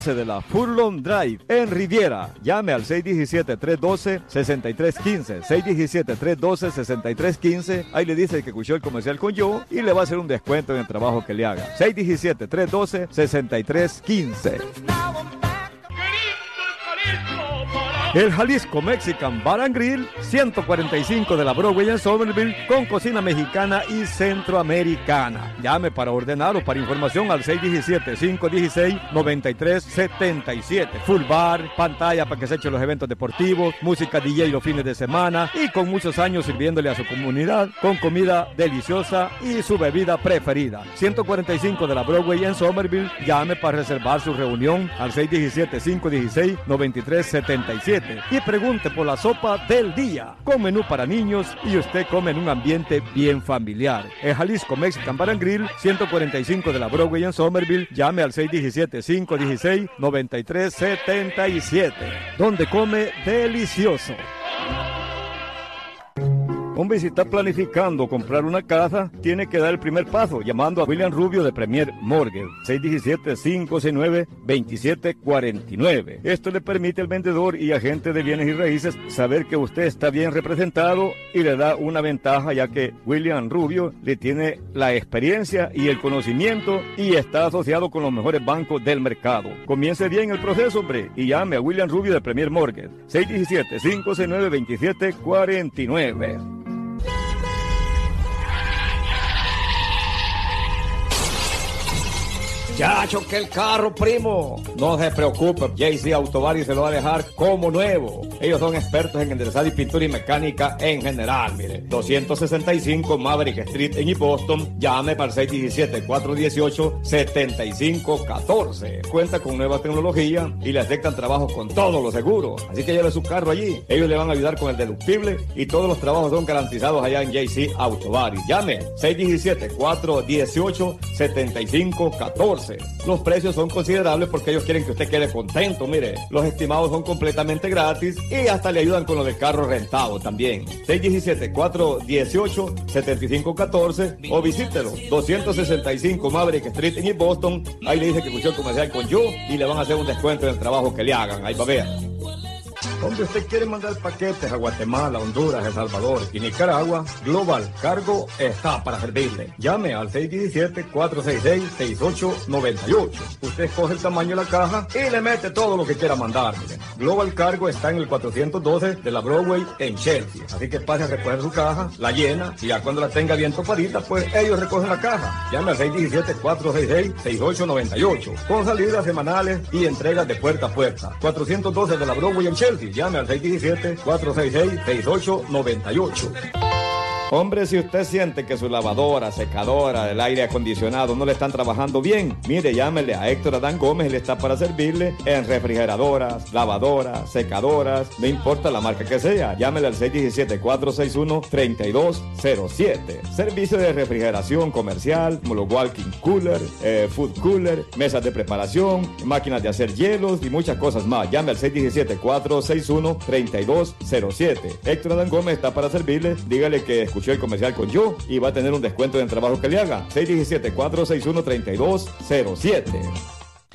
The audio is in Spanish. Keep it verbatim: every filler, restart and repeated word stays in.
de la Furlong Drive en Riviera. Llame al seis uno siete, tres uno dos, seis tres uno cinco, seis uno siete, tres uno dos, seis tres uno cinco. Ahí le dice que escuchó el comercial con yo y le va a hacer un descuento en el trabajo que le haga. seis uno siete, tres uno dos, seis tres uno cinco. El Jalisco Mexican Bar and Grill, ciento cuarenta y cinco de la Broadway en Somerville, con cocina mexicana y centroamericana. Llame para ordenar o para información al seis uno siete, cinco uno seis, nueve tres siete siete. Full bar, pantalla para que se echen los eventos deportivos, música D J los fines de semana y con muchos años sirviéndole a su comunidad con comida deliciosa y su bebida preferida. ciento cuarenta y cinco de la Broadway en Somerville. Llame para reservar su reunión al seis uno siete, cinco uno seis, nueve tres siete siete. Y pregunte por la sopa del día, con menú para niños y usted come en un ambiente bien familiar. El Jalisco Mexican Bar and Grill, ciento cuarenta y cinco de la Broadway en Somerville. Llame al seis uno siete, cinco uno seis, nueve tres siete siete, donde come delicioso. Hombre, si está planificando comprar una casa, tiene que dar el primer paso llamando a William Rubio de Premier Mortgage, seis uno siete, cinco seis nueve, dos siete cuatro nueve. Esto le permite al vendedor y agente de bienes y raíces saber que usted está bien representado y le da una ventaja, ya que William Rubio le tiene la experiencia y el conocimiento y está asociado con los mejores bancos del mercado. Comience bien el proceso, hombre, y llame a William Rubio de Premier Mortgage, seis uno siete, cinco seis nueve, dos siete cuatro nueve. Ya choqué el carro, primo. No se preocupe, J C Autobody se lo va a dejar como nuevo. Ellos son expertos en enderezar y pintura y mecánica en general, mire. doscientos sesenta y cinco Maverick Street en East Boston. Llame para el seis uno siete, cuatro uno ocho, siete cinco uno cuatro. Cuenta con nueva tecnología y le aceptan trabajos con todos los seguros. Así que lleve su carro allí. Ellos le van a ayudar con el deductible y todos los trabajos son garantizados allá en J C Autobody. Llame seis uno siete, cuatro uno ocho, siete cinco uno cuatro. Los precios son considerables porque ellos quieren que usted quede contento, mire. Los estimados son completamente gratis y hasta le ayudan con lo del carro rentado también. seis uno siete, cuatro uno ocho, siete cinco uno cuatro o visítelo. doscientos sesenta y cinco Maverick Street en East Boston. Ahí le dice que escuchó el comercial con yo y le van a hacer un descuento en el trabajo que le hagan. Ahí va a ver. Donde usted quiere mandar paquetes a Guatemala, Honduras, El Salvador y Nicaragua, Global Cargo está para servirle. Llame al seis uno siete, cuatro seis seis, seis ocho nueve ocho. Usted escoge el tamaño de la caja y le mete todo lo que quiera mandar. Mire. Global Cargo está en el cuatrocientos doce de la Broadway en Chelsea. Así que pase a recoger su caja, la llena y ya cuando la tenga bien topadita, pues ellos recogen la caja. Llame al seis uno siete, cuatro seis seis, seis ocho nueve ocho. Con salidas semanales y entregas de puerta a puerta. cuatrocientos doce de la Broadway en Chelsea. Llame al seis uno siete, cuatro seis seis, seis ocho nueve ocho. Hombre, si usted siente que su lavadora, secadora, el aire acondicionado no le están trabajando bien, mire, llámele a Héctor Adán Gómez, él está para servirle en refrigeradoras, lavadoras, secadoras, no importa la marca que sea, llámele al seis uno siete, cuatro seis uno, tres dos cero siete. Servicio de refrigeración comercial, como los walking cooler, eh, food cooler, mesas de preparación, máquinas de hacer hielos y muchas cosas más. Llame al seis uno siete, cuatro seis uno, tres dos cero siete. Héctor Adán Gómez está para servirle, dígale que escuchó el comercial con yo y va a tener un descuento en el trabajo que le haga. seis uno siete, cuatro seis uno, tres dos cero siete.